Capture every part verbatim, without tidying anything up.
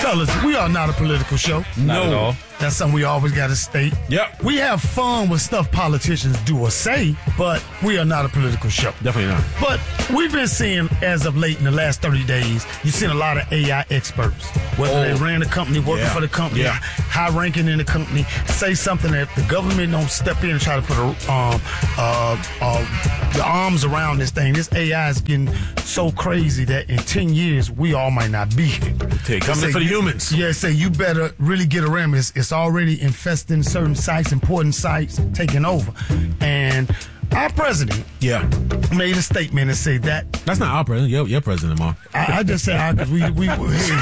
Fellas, we are not a political show. Not No. at all. That's something we always got to state. Yep. We have fun with stuff politicians do or say, but we are not a political show. Definitely not. But we've been seeing, as of late in the last thirty days, you've seen a lot of A I experts, whether Oh. they ran the company, working Yeah. for the company, Yeah. high ranking in the company, say something that the government don't step in and try to put a, um, uh, uh, the arms around this thing. This A I is getting so crazy that in ten years, we all might not be here. Okay, coming Say for the you- humans. Yeah, say you better really get around it. It's, it's already infesting certain sites, important sites, taking over. And our president Yeah. made a statement and said that. That's not our president. Your, your president, Mark. I, I just say I because we we. we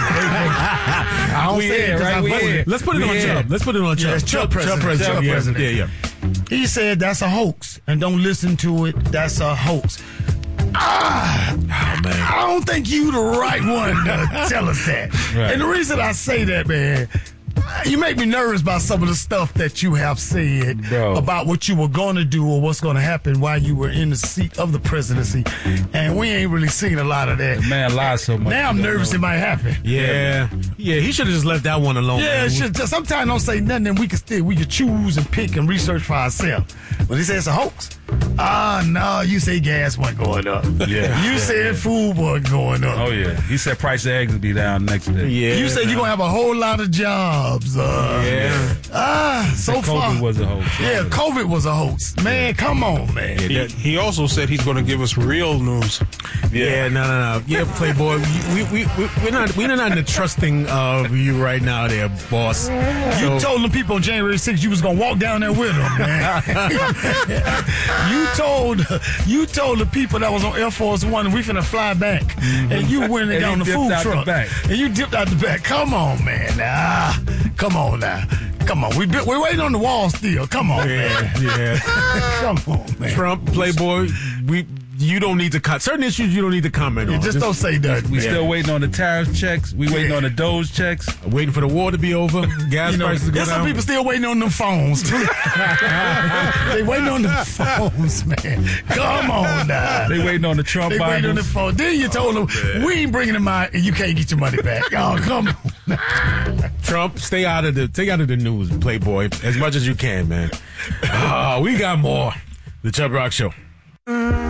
I don't We say here, it 'cause right? I We voted. here. Let's put it We on here. Chubb. Let's put it on Chubb. Yeah, it's Chubb president. president. Chubb yeah, president. Yeah, yeah. He said that's a hoax, and don't listen to it. That's a hoax. Ah, Oh, man. I don't think you the right one to tell us that. Right. And the reason I say that, man, you make me nervous about some of the stuff that you have said Bro. about what you were going to do or what's going to happen while you were in the seat of the presidency. And we ain't really seen a lot of that. Man lies so much. Now I'm You don't nervous know. it might happen. Yeah. Yeah, he should have just left that one alone. Yeah, man. it's just, just sometimes don't say nothing and we can still, we can choose and pick and research for ourselves. But he said it's a hoax. Ah, no, you say gas wasn't going up. Yeah. You Yeah, said yeah. food wasn't going up. Oh, yeah. He said price of eggs would be down next day. Yeah. You said you're going to have a whole lot of jobs. Uh, Yeah. Ah, so far. COVID was a hoax. Yeah, COVID was a hoax. Man, come on, man. Yeah, He, that- he also said he's going to give us real news. Yeah, no, no, no. Yeah, Playboy, we, we, we, we're not we're not in the trusting of you right now there, boss. You So- told them people on January sixth you was gonna walk down there with them, man. you told you told the people that was on Air Force One we finna fly back, and you went And down he the dipped food out the truck, back. and you dipped out the back. Come on, man. Ah, come on now. Come on. We we're waiting on the wall still. Come on, Yeah, man. yeah. Come on, man. Trump, Playboy, we you don't need to cut certain issues. You don't need to comment Yeah, on. just don't say nothing. We man. still waiting on the tariff checks. We waiting Yeah. on the Doge checks. waiting for the war to be over. Gas You know, prices go there's some down. people still waiting on them phones. They waiting on the phones, man. Come on now. They waiting on the Trump They waiting on the Bibles. phone. Then you told them we ain't bringing them out, and you can't get your money back. Oh, come on. Trump, stay out of the stay out of the news, Playboy, as much as you can, man. Ah, we got more. The Chubb Rock Show.